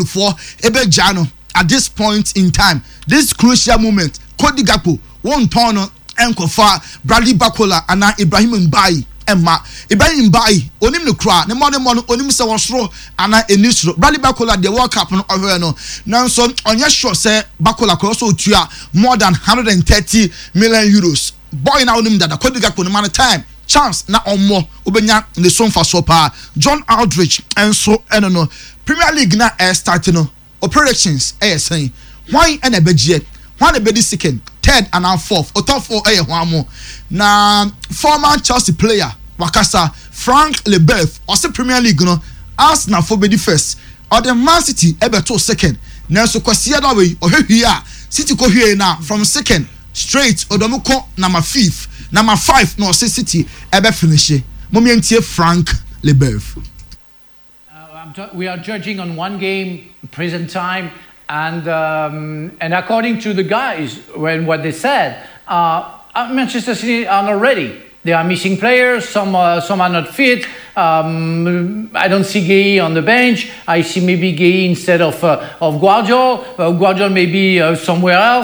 Liverpool for Ebejano at this point in time. This crucial moment, Cody Gakpo, one turn Enko for Bradley Bakola and Ibrahim Mbaye. Emma Ibrahim Mbaye onim no kra ne money onim se wosro ana enisro Bradley Bakola the World Cup no ohwe no nanso onye sure say Bakola ko so tua more than 130 million euros boy na onim that Cody Gakpo no man time chance na omo obenya ne so mfa so pa John Aldridge enso no Premier League na start no operations saying why and ebegie one ebedi second third and fourth or top four one more na former Chelsea player wakasa Frank Leboeuf also Premier League no Arsenal for bedi first or the Man City ebeto second na so kwasi that way ohwehia City ko hwie na from second straight odomuko number fifth number 5 no City ebe finish momientie Frank Leboeuf. We are judging on one game present time. And according to the guys, what they said, Manchester City are not ready. They are missing players. Some are not fit. I don't see Gueye on the bench. I see maybe Gueye instead of Guardiola. Guardiola maybe somewhere else.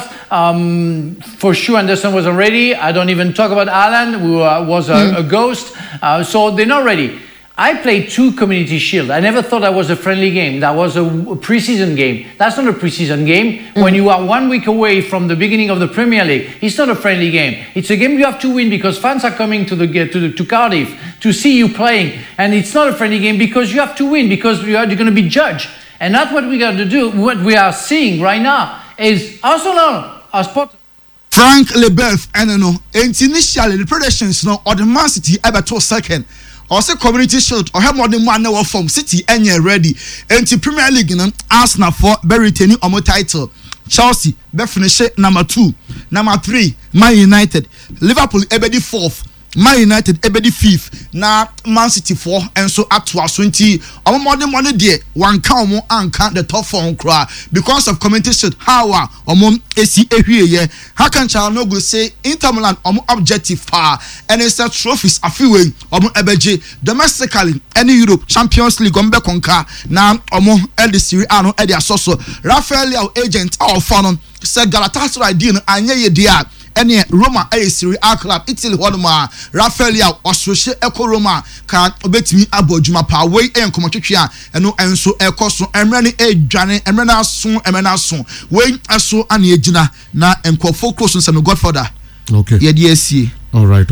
For sure, Anderson wasn't ready. I don't even talk about Haaland, who was a ghost. So they're not ready. I played 2 Community Shield. I never thought that was a friendly game. That was a preseason game. That's not a preseason game. When you are 1 week away from the beginning of the Premier League, it's not a friendly game. It's a game you have to win because fans are coming to Cardiff to see you playing. And it's not a friendly game because you have to win because you're going to be judged. And that's what we got to do. What we are seeing right now is Arsenal are spot. Frank Leboeuf, initially the predictions or the Man City ever second. Also Community Shield or have more than one hour from City and you're ready. Enti Premier League Arsenal for retaining omo title. Chelsea be finish number 2. Number 3 Man United. Liverpool ebedi 4th. Man United ebedi 5th. Na Man City 4 and so up to 20. Omo more than money there. One count more and count the top 4 cry because of Community Shield. How omo AC ehwie. How can Charles no go say Inter Milan omo objective power and it's a trophies afiwe omo ebeje domestically any Europe Champions League ombe konka na omo the Serie A no e dia soso Rafael agent our fan say Galatasaray di no anye ye dia ene Roma Serie A club Italy hodoma Rafael osrohye eko Roma kan obetimi abodjuma pa we enkomotwetwe eno enso ekoso emre ne edwane emre na so we aso ane egina na enkofo close nse no Godfather. Okay. Yeah, DSC. All right.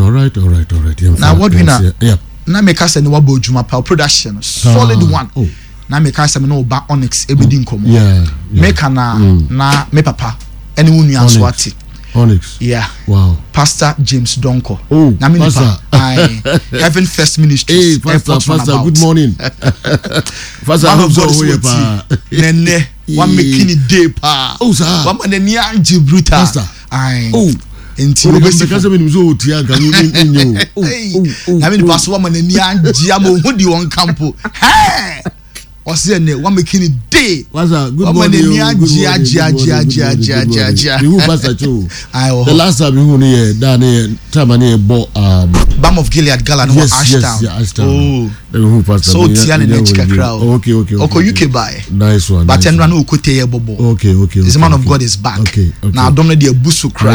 Now what we now? Yeah. Now make us any wabo juma power production solid one. Oh. Now make us no ba Onyx ebedi nkomo. Yeah. Make na me papa any unu answati. Onyx. Yeah. Wow. Pastor James Donko. Oh. Na me papa. Heaven First Ministry. Hey, Pastor. Good morning. Pastor, I hope so. Nene. One making it day pa. Oh, sir. One man ni anji brutal. Pastor. Aye. Oh. Enti because when you tia ga you. I mean pastor one man ni anji am hu di won campo. Hey. What's ne one making it day. Pastor, good morning. One man ni anji. You Pastor Cho. The last time you here that time ani bo Bam of Gilead Gala no Ashtown. Yes, Ashtown. Oh. Pastor. So tia ne chika crowd. Okay. Oko UK buy. Nice one. But enra no okote ye bobo. Okay. The man of God is back. Okay. Now don't let the busu cry.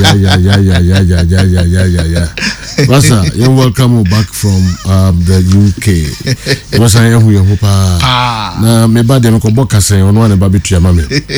Yeah. Pastor, you're welcome back from the UK. Pastor, you hope na me ba dem ko boka sen on one ba betua mame.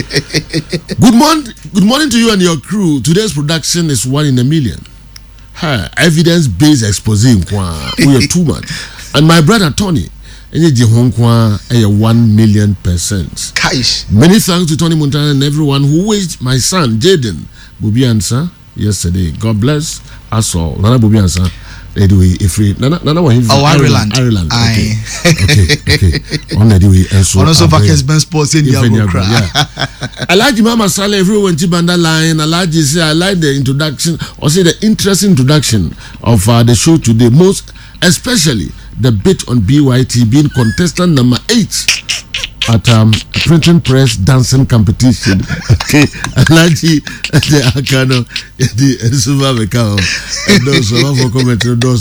Good morning to you and your crew. Today's production is 1 in a million. Evidence-based exposing we are too much. And my brother Tony, any Jihonkwa 1,000,000%. Kaish. Many thanks to Tony Montana and everyone who wished my son Jaden Bubi answer yesterday. God bless us all. Nana Bubi answer. Anyway, if we Nana Ireland. Okay. On the way and so. Also, Vakes Ben Sports in Yago. I like Mama Sale everyone Chibanda line. I like the introduction or say the interesting introduction of the show today. Most especially the bit on BYT being contestant number 8 at printing press dancing competition. Okay, Alaji the Akano the Super Mekao and those for comment those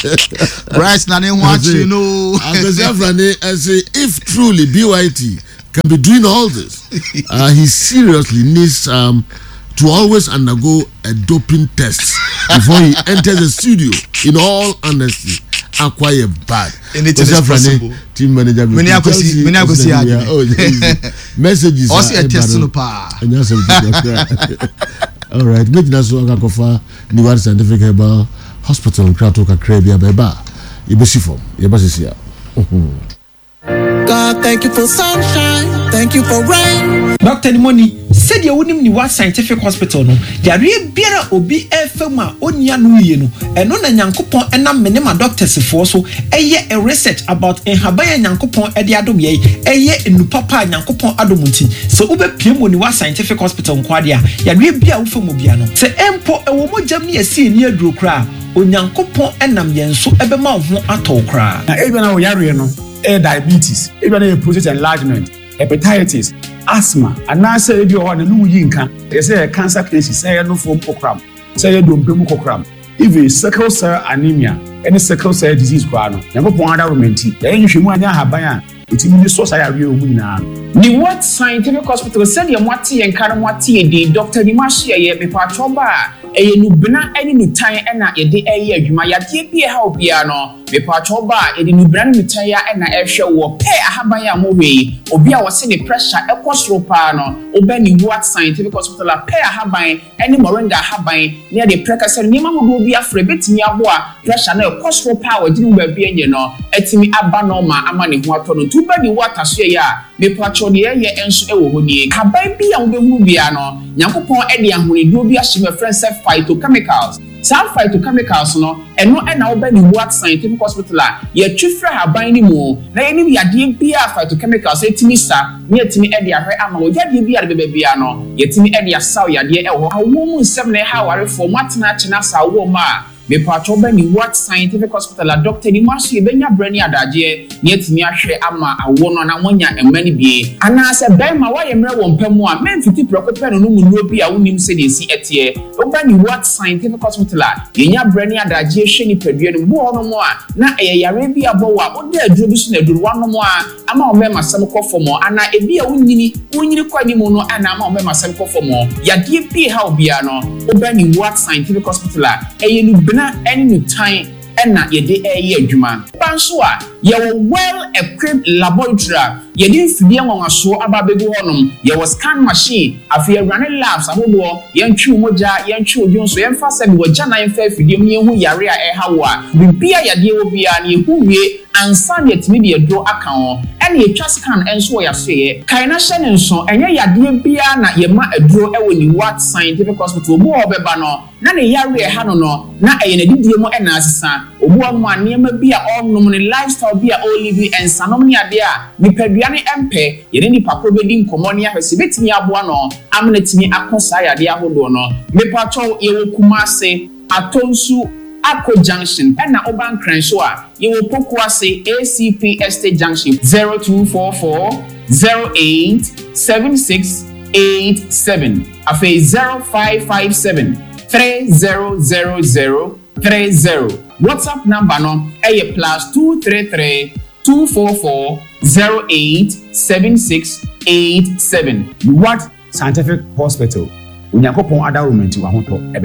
right now they want you know I say if truly BYT can be doing all this. He seriously needs to always undergo a doping test before he enters the studio. In all honesty, acquire bad. Anything is possible. Team manager. Messages. Also a test no pa. All right. Make us so akakofa Niwari Scientific Herbal Hospital Krato Kakrebia Beba. Ibesifo. Yebasisia. God, thank you for sunshine. Thank you for rain. Dr. Nimoni said you wouldn't Niwari Scientific Hospital. No, yari biara obi efema onia no ye no. Eno na Nyankopon enam menema doctors for so eye a research about enhabaya Nyankopon ede adom ye eye enupapa Nyankopon adomunti. So ube piem wo Niwari Scientific Hospital nkwade a yari bia wo femu bia no. Se empo ewo mojam ne esi eni aduro kra Onyankopon enam yenso ebema ho atokra. Na ebe na wo yare no diabetes, even prostate enlargement, hepatitis, asthma, and now say you are the new yinka. They say cancer cases, say no form program, say you don't pay program. Even sickle cell anemia, any sickle cell disease, never point out menti. Then you should want to have bayan. It's in the source I real winner. Niwari Scientific Hospital said you mwati and karamwati de Dr. Dimashi ye me patroba. Eye nubena eni nutan ena yede eye adwuma yade bia ha obia no me patroba ede nubena nutan ya ena ehwe wo pe ahaban ya mohwe obi a wose ne pressure ekosro pa no oba Niwari Scientific Hospital a pe ahaban eni moringa ahaban ne de prekasa ni mamodo obi afre betimi aboa pressure na ekosro pa wa ginu ba bia nye no etimi aba no ma ama ne ho ato no tuba ni water so ya me patro de ye enso ewo honi ahaban bia wo behu bia no Nyankopon ede ahone do bi ahye me friend self phytochemicals. Some phytochemicals no eno na oba Niwari Scientific Hospital ye twifra haban ni mu na ye ni yade bia phytochemicals etimi sa ne etimi ede ahwe ama wo yade bia de bebia no yetimi ede asaw yade ewo awo mu nsem na ha ware fo matena chena sa wo ma me patro ba Niwari Scientific Hospital Dr. Dimashi benya brani adaje ne etimi ahwe ama awo no na wonya emani bie ana se bema wa ye mre wo mpamu a memfiti prokopɛ no mu no bi a wonim se de si etie oba Niwari Scientific Hospital yenya brani adaje hwe ni padua no bo no mo a na yare bi abo wa ode aduro bi so na aduro wa no mo a ama o mema sam kɔfɔmo ana ebi a wonyini kwani mu no ana ama o mema sam kɔfɔmo yade bi ha obia no oba Niwari Scientific Hospital eyenu na any time and not ye day a juma. Pansua, you were well equipped laboratory. You didn't feel on a show about baby honum. You was scan machine. I feel running labs. I would young chew moja, young chew Jones, so emphasis with Jana and Fair for the who Yaria a hawa. We be a deal be an who we and Sunday media draw account. And you just can't answer your say. Kaina Shannon so and ya dear Biana, ye might a draw when you Niwari Scientific Hospital more bebano. None a Yaria Hanono, not a demo and Nasa. One near be a all nominal lifestyle be a olive and Sanomia dea. Me Pedriani Empe, ye didn't papa bedding commonia, her civit me abuano, aminate me a consaya dea hodono. Me patrol ye will kumase, Atonsu. Akko Junction, and now Oban Crenshaw, you will Pokwase ACP Estate Junction 0244 08 7687. A phase 0557 3000 30. WhatsApp number no A plus 233 244 08 7687. Niwari Scientific Hospital. Unyankopon ada romanti wa hoto.